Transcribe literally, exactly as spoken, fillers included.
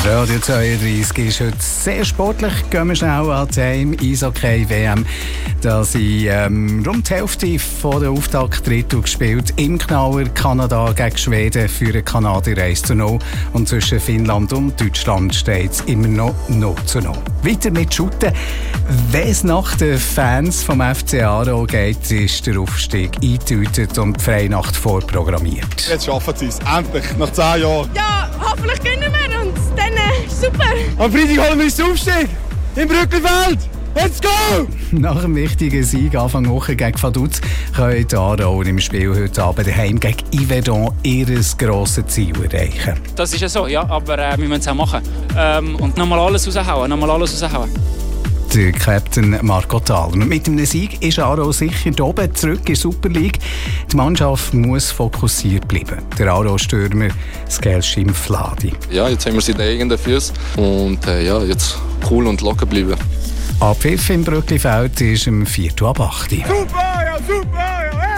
Radio zweiunddreissig ist heute sehr sportlich. Gehen wir schnell an die Eishockey-W M. Da sind ähm, rund die Hälfte von der Auftaktdrittel gespielt. Im Knauer Kanada gegen Schweden für eine Kanadier eins zu null. Und zwischen Finnland und Deutschland steht es immer noch null zu null. Weiter mit Shooten. Wenn es nach den Fans vom F C Aarau geht, ist der Aufstieg eingetütet und die Freinacht vorprogrammiert. Jetzt schaffen sie es. Endlich, nach zehn Jahren. Ja, hoffentlich gewinnen wir und dann äh, super. Am Freitag holen wir den Aufstieg im Brücklifeld. Let's go! Nach einem wichtigen Sieg Anfang Woche gegen Vaduz können die Aarauer im Spiel heute Abend daheim gegen Yverdon ihr grosses Ziel erreichen. Das ist ja so, ja, aber äh, wir müssen es auch machen. Ähm, und nochmal alles raushauen, nochmal alles raushauen. Der Captain Marco Thaler. Mit einem Sieg ist Aarau sicher da oben zurück in der Super League. Die Mannschaft muss fokussiert bleiben. Der Aarau-Stürmer Skelschim Fladi. Ja, jetzt haben wir sie in den eigenen Füßen und äh, ja, jetzt cool und locker bleiben. Abpfiff im Brücklifeld ist um vier Uhr ab acht Uhr. Super, ja, super, ja, hey!